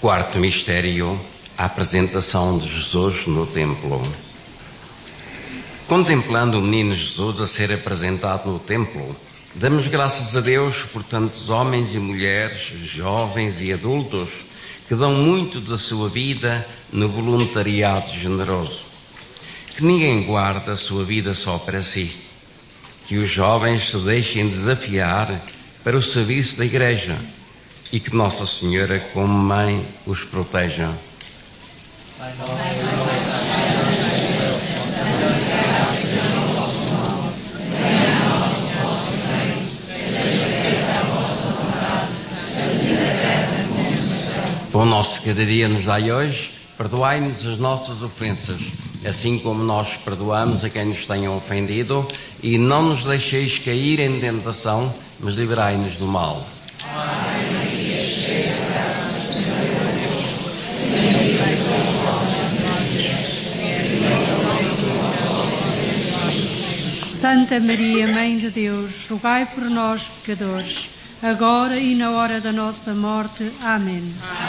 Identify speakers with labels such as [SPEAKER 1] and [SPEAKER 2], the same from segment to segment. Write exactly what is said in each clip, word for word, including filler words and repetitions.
[SPEAKER 1] Quarto mistério, a apresentação de Jesus no templo. Contemplando o menino Jesus a ser apresentado no templo, damos graças a Deus por tantos homens e mulheres, jovens e adultos, que dão muito da sua vida no voluntariado generoso. Que ninguém guarde a sua vida só para si. Que os jovens se deixem desafiar para o serviço da Igreja e que Nossa Senhora, como Mãe, os proteja. O nosso cada dia nos dai hoje, perdoai-nos as nossas ofensas, assim como nós perdoamos a quem nos tenha ofendido, e não nos deixeis cair em tentação, mas livrai-nos do mal.
[SPEAKER 2] Santa Maria, Mãe de Deus, rogai por nós, pecadores, agora e na hora da nossa morte. Amém.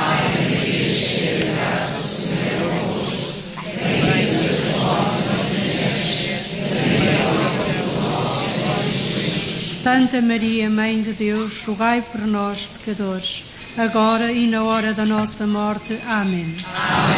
[SPEAKER 2] Santa Maria, Mãe de Deus, rogai por nós, pecadores, agora e na hora da nossa morte. Amém.